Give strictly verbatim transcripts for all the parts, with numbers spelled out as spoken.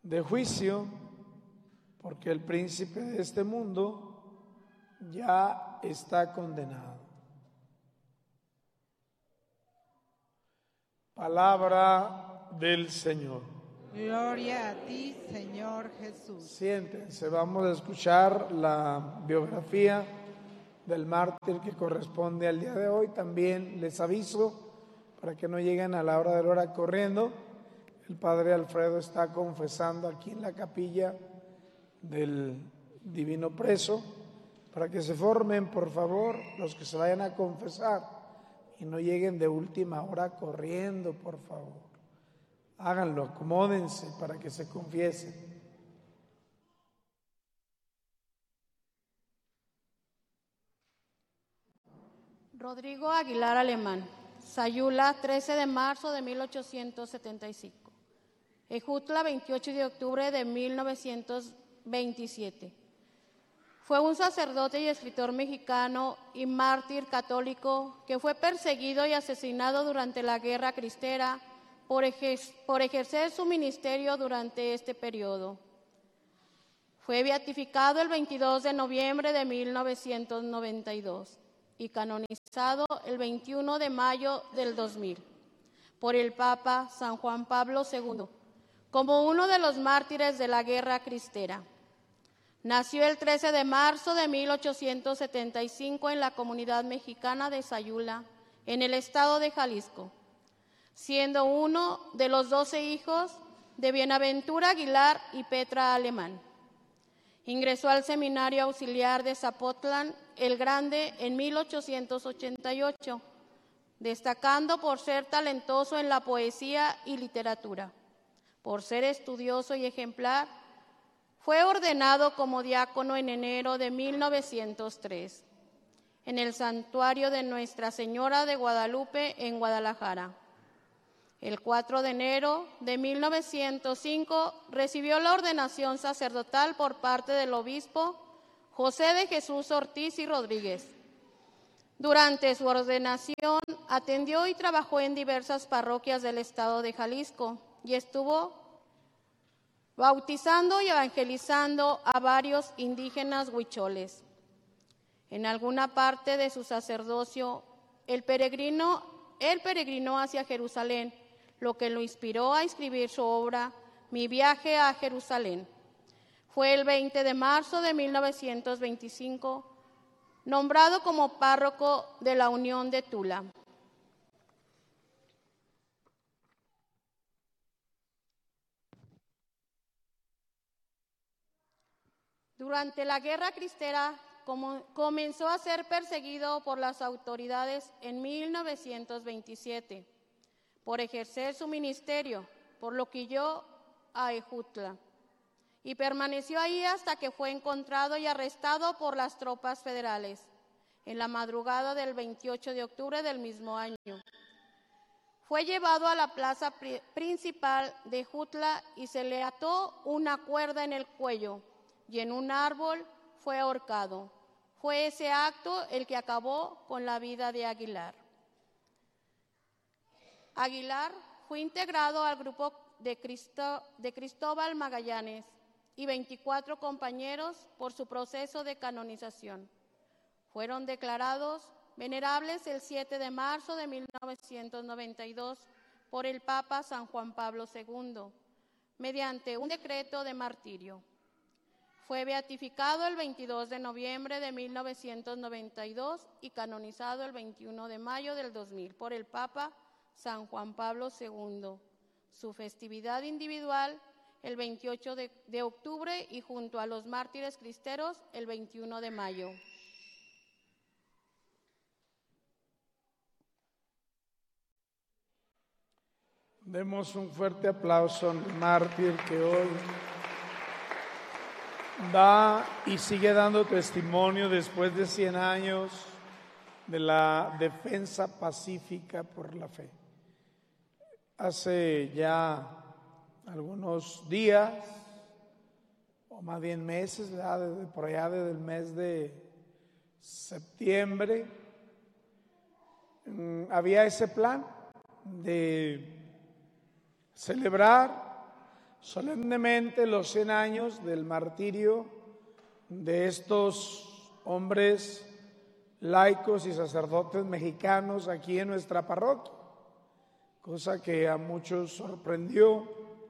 de juicio, porque el príncipe de este mundo ya está condenado. Palabra del Señor. Gloria a ti, Señor Jesús. Siéntense, vamos a escuchar la biografía del mártir que corresponde al día de hoy. También les aviso, para que no lleguen a la hora de la hora corriendo, el padre Alfredo está confesando aquí en la capilla del Divino Preso, para que se formen, por favor, los que se vayan a confesar y no lleguen de última hora corriendo, por favor. Háganlo, acomódense para que se confiesen. Rodrigo Aguilar Alemán, Sayula, trece de marzo de mil ochocientos setenta y cinco. Ejutla, veintiocho de octubre de mil novecientos veintisiete. Fue un sacerdote y escritor mexicano y mártir católico que fue perseguido y asesinado durante la Guerra Cristera por, ejer- por ejercer su ministerio durante este periodo. Fue beatificado el veintidós de noviembre de mil novecientos noventa y dos y canonizado el veintiuno de mayo del dos mil por el Papa San Juan Pablo segundo como uno de los mártires de la Guerra Cristera. Nació el trece de marzo de mil ochocientos setenta y cinco en la comunidad mexicana de Sayula, en el estado de Jalisco, siendo uno de los doce hijos de Bienaventura Aguilar y Petra Alemán. Ingresó al Seminario Auxiliar de Zapotlán el Grande en mil ochocientos ochenta y ocho, destacando por ser talentoso en la poesía y literatura. Por ser estudioso y ejemplar, fue ordenado como diácono en enero de mil novecientos tres en el Santuario de Nuestra Señora de Guadalupe en Guadalajara. El cuatro de enero de mil novecientos cinco recibió la ordenación sacerdotal por parte del obispo José de Jesús Ortiz y Rodríguez. Durante su ordenación atendió y trabajó en diversas parroquias del estado de Jalisco y estuvo bautizando y evangelizando a varios indígenas huicholes. En alguna parte de su sacerdocio, el peregrino, él peregrinó hacia Jerusalén, lo que lo inspiró a escribir su obra Mi viaje a Jerusalén. Fue el veinte de marzo de mil novecientos veinticinco nombrado como párroco de la Unión de Tula. Durante la Guerra Cristera como, comenzó a ser perseguido por las autoridades en mil novecientos veintisiete por ejercer su ministerio, por lo que huyó a Ejutla y permaneció ahí hasta que fue encontrado y arrestado por las tropas federales en la madrugada del veintiocho de octubre del mismo año. Fue llevado a la plaza principal de Ejutla y se le ató una cuerda en el cuello y en un árbol fue ahorcado. Fue ese acto el que acabó con la vida de Aguilar. Aguilar fue integrado al grupo de, Cristo, de Cristóbal Magallanes y veinticuatro compañeros por su proceso de canonización. Fueron declarados venerables el siete de marzo de mil novecientos noventa y dos por el Papa San Juan Pablo segundo, mediante un decreto de martirio. Fue beatificado el veintidós de noviembre de mil novecientos noventa y dos y canonizado el veintiuno de mayo del dos mil por el Papa San Juan Pablo segundo. Su festividad individual el veintiocho de, de octubre y junto a los mártires cristeros el veintiuno de mayo. Demos un fuerte aplauso al mártir que hoy da y sigue dando testimonio después de cien años de la defensa pacífica por la fe. Hace ya algunos días, o más bien meses, ya desde por allá desde el mes de septiembre, había ese plan de celebrar solemnemente los cien años del martirio de estos hombres laicos y sacerdotes mexicanos aquí en nuestra parroquia, cosa que a muchos sorprendió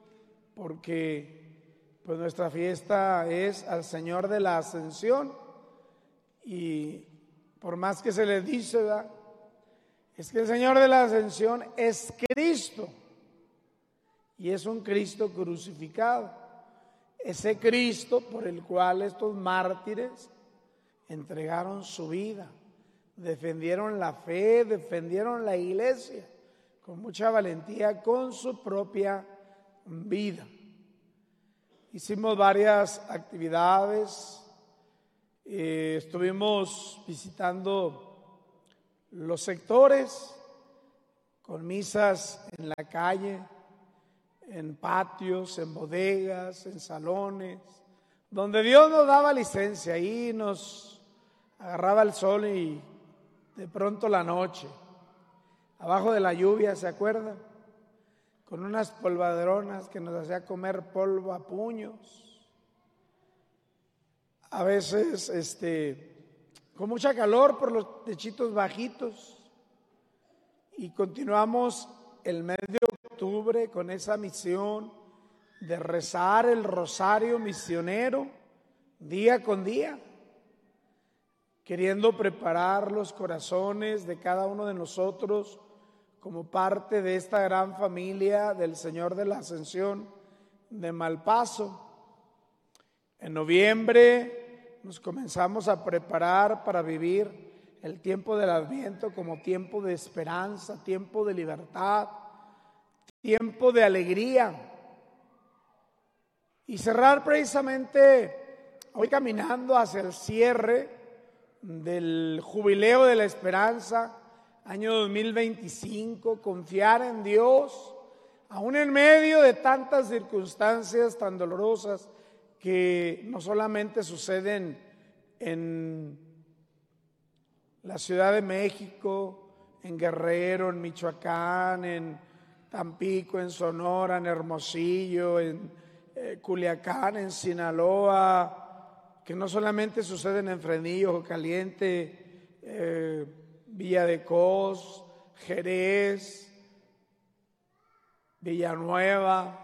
porque pues nuestra fiesta es al Señor de la Ascensión y por más que se le dice, ¿verdad?, es que el Señor de la Ascensión es Cristo y es un Cristo crucificado, ese Cristo por el cual estos mártires entregaron su vida, defendieron la fe, defendieron la iglesia con mucha valentía, con su propia vida. Hicimos varias actividades, eh, estuvimos visitando los sectores con misas en la calle, en patios, en bodegas, en salones, donde Dios nos daba licencia. Ahí nos agarraba el sol y de pronto la noche, abajo de la lluvia, ¿se acuerdan? Con unas polvaderonas que nos hacía comer polvo a puños. A veces este, con mucha calor por los techitos bajitos. Y continuamos el mes de octubre con esa misión de rezar el rosario misionero día con día, queriendo preparar los corazones de cada uno de nosotros como parte de esta gran familia del Señor de la Ascensión de Malpaso. En noviembre nos comenzamos a preparar para vivir el tiempo del Adviento como tiempo de esperanza, tiempo de libertad, tiempo de alegría. Y cerrar precisamente hoy caminando hacia el cierre del Jubileo de la Esperanza, año dos mil veinticinco, confiar en Dios, aún en medio de tantas circunstancias tan dolorosas que no solamente suceden en la Ciudad de México, en Guerrero, en Michoacán, en Tampico, en Sonora, en Hermosillo, en eh, Culiacán, en Sinaloa, que no solamente suceden en Fresnillo, Ojo Caliente, eh, Villa de Cos, Jerez, Villanueva,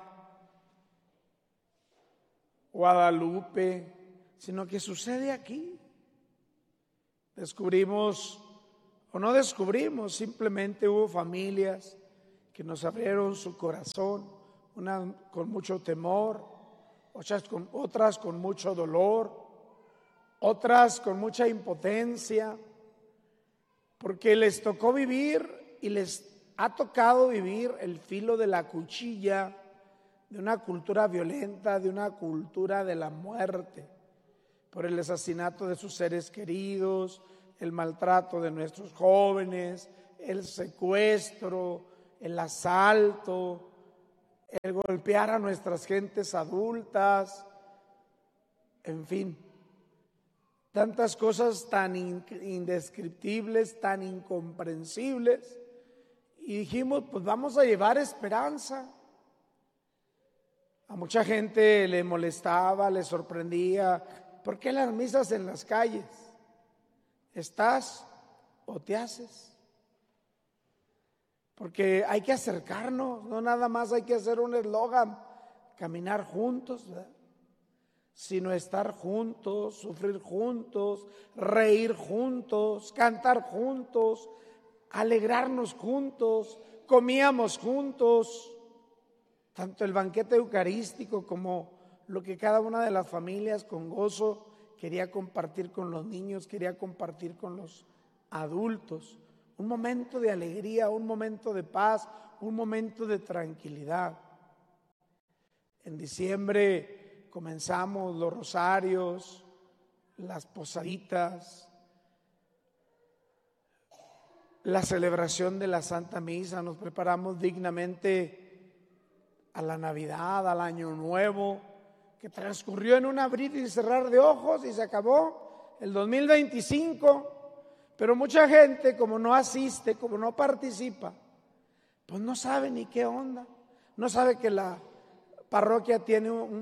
Guadalupe, sino que sucede aquí. Descubrimos, o no descubrimos, simplemente hubo familias que nos abrieron su corazón, unas con mucho temor, otras con, otras con mucho dolor, otras con mucha impotencia, porque les tocó vivir y les ha tocado vivir el filo de la cuchilla de una cultura violenta, de una cultura de la muerte, por el asesinato de sus seres queridos, el maltrato de nuestros jóvenes, el secuestro, el asalto, el golpear a nuestras gentes adultas, en fin, tantas cosas tan indescriptibles, tan incomprensibles, y dijimos, pues vamos a llevar esperanza. A mucha gente le molestaba, le sorprendía, ¿por qué las misas en las calles? ¿Estás o te haces? Porque hay que acercarnos, no nada más hay que hacer un eslogan, caminar juntos, ¿verdad?, sino estar juntos, sufrir juntos, reír juntos, cantar juntos, alegrarnos juntos, comíamos juntos, tanto el banquete eucarístico como lo que cada una de las familias con gozo quería compartir con los niños, quería compartir con los adultos. Un momento de alegría, un momento de paz, un momento de tranquilidad. En diciembre comenzamos los rosarios, las posaditas, la celebración de la Santa Misa. Nos preparamos dignamente a la Navidad, al Año Nuevo, que transcurrió en un abrir y cerrar de ojos y se acabó el dos mil veinticinco. Pero mucha gente, como no asiste, como no participa, pues no sabe ni qué onda. No sabe que la parroquia tiene un